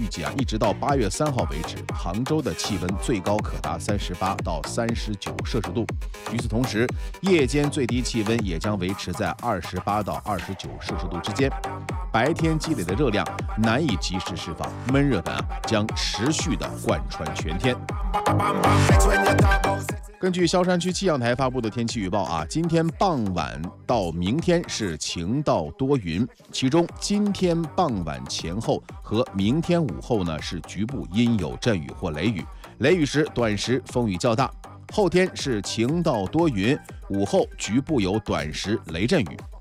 预计一直到8月3号为止，杭州的气温最高可达38到39摄氏度。与此同时，夜间最低气温也将维持在28到29摄氏度之间。白天积累的热量难以及时释放，闷热感将持续的贯穿全天。根据萧山区气象台发布的天气预报今天傍晚到明天是晴到多云，其中今天傍晚前后和明天午后呢是局部阴有阵雨或雷雨，雷雨时短时风雨较大。后天是晴到多云，午后局部有短时雷阵雨。